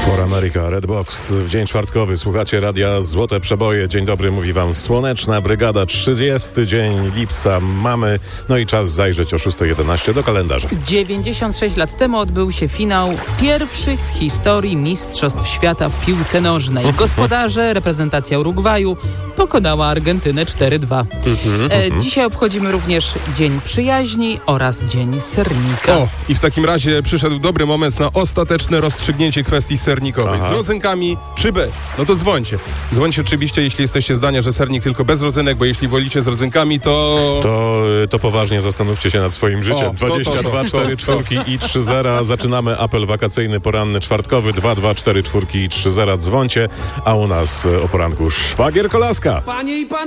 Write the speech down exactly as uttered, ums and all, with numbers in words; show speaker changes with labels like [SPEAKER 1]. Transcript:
[SPEAKER 1] For America, Redbox. W dzień czwartkowy słuchacie radia Złote Przeboje. Dzień dobry, mówi wam Słoneczna Brygada. trzydziesty dzień lipca mamy. No i czas zajrzeć o szósta jedenaście do kalendarza.
[SPEAKER 2] dziewięćdziesiąt sześć lat temu odbył się finał pierwszych w historii Mistrzostw Świata w piłce nożnej. Gospodarze, reprezentacja Urugwaju pokonała Argentynę cztery dwa. E, dzisiaj obchodzimy również Dzień Przyjaźni oraz Dzień Sernika.
[SPEAKER 3] O, i w takim razie przyszedł dobry moment na ostateczne rozstrzygnięcie kwestii sernikowej.
[SPEAKER 1] Aha.
[SPEAKER 3] Z rodzynkami czy bez? No to dzwońcie. Dzwońcie oczywiście, jeśli jesteście zdania, że sernik tylko bez rodzynek, bo jeśli wolicie z rodzynkami, to...
[SPEAKER 1] To, to poważnie zastanówcie się nad swoim życiem.
[SPEAKER 3] O, to, to,
[SPEAKER 1] dwadzieścia dwa,
[SPEAKER 3] to,
[SPEAKER 1] cztery, czwórki i trzy zera. Zaczynamy apel wakacyjny poranny czwartkowy. dwa dwa cztery czwórki i trzy zera. Dzwońcie, a u nas o poranku Szwagier Kolaska.
[SPEAKER 4] Panie i panowie!